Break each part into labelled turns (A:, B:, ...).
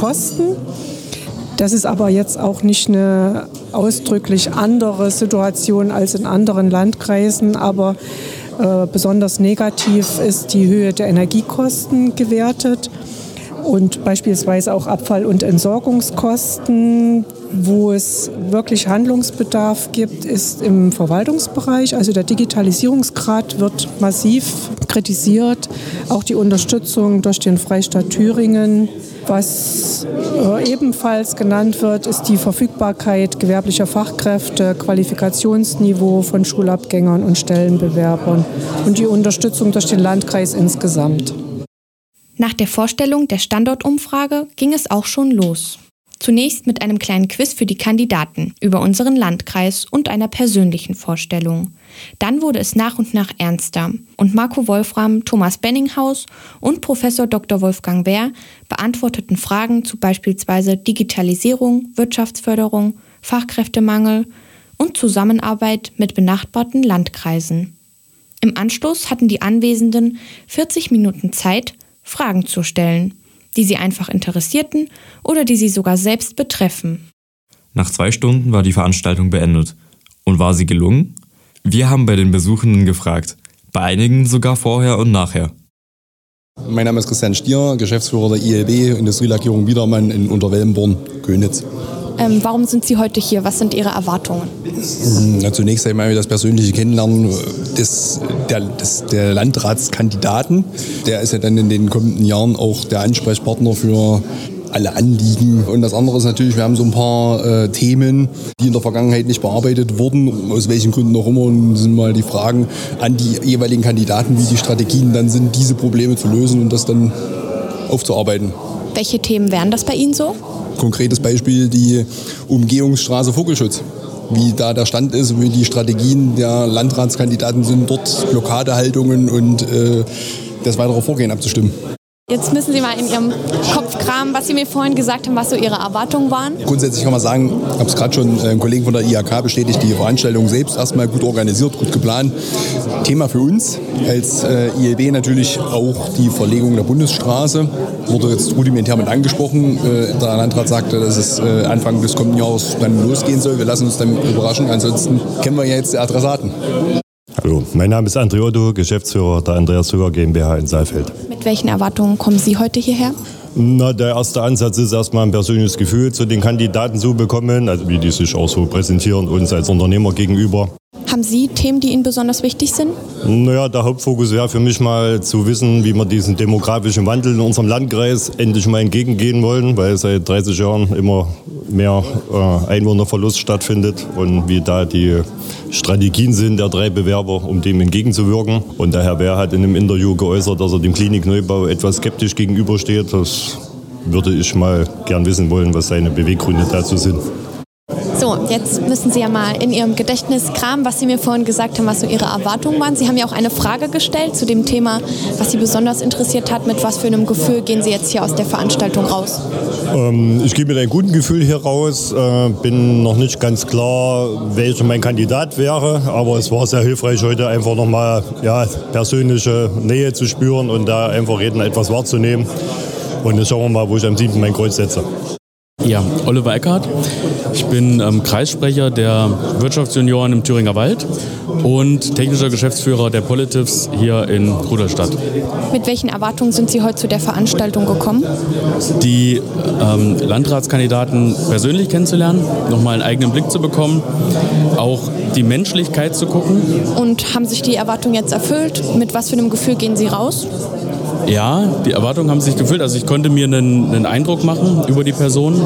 A: Kosten. Das ist aber jetzt auch nicht eine ausdrücklich andere Situation als in anderen Landkreisen, aber besonders negativ ist die Höhe der Energiekosten gewertet und beispielsweise auch Abfall- und Entsorgungskosten. Wo es wirklich Handlungsbedarf gibt, ist im Verwaltungsbereich. Also der Digitalisierungsgrad wird massiv kritisiert. Auch die Unterstützung durch den Freistaat Thüringen. Was ebenfalls genannt wird, ist die Verfügbarkeit gewerblicher Fachkräfte, Qualifikationsniveau von Schulabgängern und Stellenbewerbern und die Unterstützung durch den Landkreis insgesamt.
B: Nach der Vorstellung der Standortumfrage ging es auch schon los. Zunächst mit einem kleinen Quiz für die Kandidaten über unseren Landkreis und einer persönlichen Vorstellung. Dann wurde es nach und nach ernster und Marco Wolfram, Thomas Benninghaus und Professor Dr. Wolfgang Wehr beantworteten Fragen zu beispielsweise Digitalisierung, Wirtschaftsförderung, Fachkräftemangel und Zusammenarbeit mit benachbarten Landkreisen. Im Anschluss hatten die Anwesenden 40 Minuten Zeit, Fragen zu stellen, die sie einfach interessierten oder die sie sogar selbst betreffen.
C: Nach 2 Stunden war die Veranstaltung beendet. Und war sie gelungen? Wir haben bei den Besuchenden gefragt. Bei einigen sogar vorher und nachher.
D: Mein Name ist Christian Stier, Geschäftsführer der ILB Industrielackierung Biedermann in Unterwellenborn, Könitz.
B: Warum sind Sie heute hier? Was sind Ihre Erwartungen?
D: Zunächst einmal das persönliche Kennenlernen der Landratskandidaten. Der ist ja dann in den kommenden Jahren auch der Ansprechpartner für alle Anliegen. Und das andere ist natürlich, wir haben so ein paar Themen, die in der Vergangenheit nicht bearbeitet wurden, aus welchen Gründen auch immer. Und sind mal die Fragen an die jeweiligen Kandidaten, wie die Strategien dann sind, diese Probleme zu lösen und das dann aufzuarbeiten.
B: Welche Themen wären das bei Ihnen so?
D: Konkretes Beispiel die Umgehungsstraße Vogelschutz. Wie da der Stand ist, wie die Strategien der Landratskandidaten sind, dort Blockadehaltungen und das weitere Vorgehen abzustimmen.
B: Jetzt müssen Sie mal in Ihrem Kopf kramen, was Sie mir vorhin gesagt haben, was so Ihre Erwartungen waren.
D: Grundsätzlich kann man sagen, ich habe es gerade schon einem Kollegen von der IHK bestätigt, die Veranstaltung selbst erstmal gut organisiert, gut geplant. Thema für uns als ILB natürlich auch die Verlegung der Bundesstraße. Wurde jetzt rudimentär mit angesprochen. Der Landrat sagte, dass es Anfang des kommenden Jahres dann losgehen soll. Wir lassen uns dann überraschen. Ansonsten kennen wir ja jetzt die Adressaten.
E: Hallo, mein Name ist André Otto, Geschäftsführer der Andreas Zucker GmbH in Saalfeld.
B: Mit welchen Erwartungen kommen Sie heute hierher?
E: Der erste Ansatz ist erstmal ein persönliches Gefühl zu den Kandidaten zu bekommen, also wie die sich auch so präsentieren uns als Unternehmer gegenüber.
B: Haben Sie Themen, die Ihnen besonders wichtig sind?
E: Der Hauptfokus wäre für mich mal zu wissen, wie wir diesen demografischen Wandel in unserem Landkreis endlich mal entgegengehen wollen, weil seit 30 Jahren immer mehr Einwohnerverlust stattfindet und wie da die Strategien sind der 3 Bewerber, um dem entgegenzuwirken. Und der Herr Wehr hat in einem Interview geäußert, dass er dem Klinikneubau etwas skeptisch gegenübersteht. Das würde ich mal gern wissen wollen, was seine Beweggründe dazu sind.
B: So, jetzt müssen Sie ja mal in Ihrem Gedächtnis kramen, was Sie mir vorhin gesagt haben, was so Ihre Erwartungen waren. Sie haben ja auch eine Frage gestellt zu dem Thema, was Sie besonders interessiert hat. Mit was für einem Gefühl gehen Sie jetzt hier aus der Veranstaltung raus?
E: Ich gehe mit einem guten Gefühl hier raus. Bin noch nicht ganz klar, welcher mein Kandidat wäre. Aber es war sehr hilfreich, heute einfach nochmal persönliche Nähe zu spüren und da einfach reden, etwas wahrzunehmen. Und jetzt schauen wir mal, wo ich am 7. mein Kreuz setze.
F: Ja, Oliver Eckhardt. Ich bin Kreissprecher der Wirtschaftsjunioren im Thüringer Wald und technischer Geschäftsführer der Politivs hier in Rudolstadt.
B: Mit welchen Erwartungen sind Sie heute zu der Veranstaltung gekommen?
F: Die Landratskandidaten persönlich kennenzulernen, nochmal einen eigenen Blick zu bekommen, auch die Menschlichkeit zu gucken.
B: Und haben sich die Erwartungen jetzt erfüllt? Mit was für einem Gefühl gehen Sie raus?
F: Ja, die Erwartungen haben sich gefüllt. Also ich konnte mir einen Eindruck machen über die Person.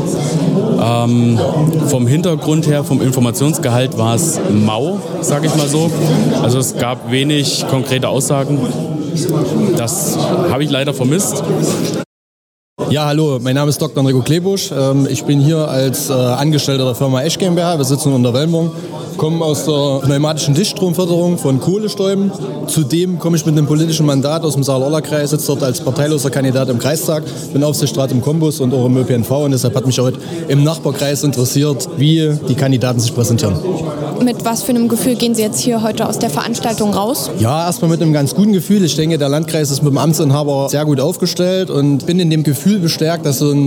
F: Vom Hintergrund her, vom Informationsgehalt war es mau, sage ich mal so. Also es gab wenig konkrete Aussagen. Das habe ich leider vermisst.
G: Ja, hallo, mein Name ist Dr. Enrico Klebusch. Ich bin hier als Angestellter der Firma Esch GmbH. Wir sitzen in Unterwellenborn, kommen aus der pneumatischen Dichtstromförderung von Kohlestäuben. Zudem komme ich mit einem politischen Mandat aus dem Saar-Lorla-Kreis, sitze dort als parteiloser Kandidat im Kreistag, bin Aufsichtsrat im Kombus und auch im ÖPNV und deshalb hat mich heute im Nachbarkreis interessiert, wie die Kandidaten sich präsentieren.
B: Mit was für einem Gefühl gehen Sie jetzt hier heute aus der Veranstaltung raus?
G: Ja, erstmal mit einem ganz guten Gefühl. Ich denke, der Landkreis ist mit dem Amtsinhaber sehr gut aufgestellt und bin in dem Gefühl bestärkt, dass so ein